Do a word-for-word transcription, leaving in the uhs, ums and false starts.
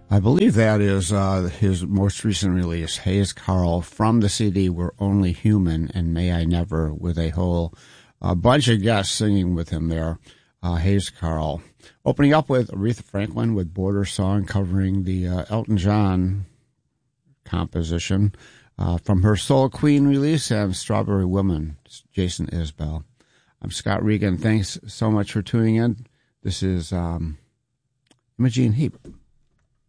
I believe that is uh, his most recent release, Hayes Carll, from the C D We're Only Human and May I Never, with a whole uh, bunch of guests singing with him there. Uh, Hayes Carll. Opening up with Aretha Franklin with Border Song, covering the uh, Elton John composition uh, from her Soul Queen release, and Strawberry Woman, Jason Isbell. I'm Scott Regan. Thanks so much for tuning in. This is um, Imogene Heap.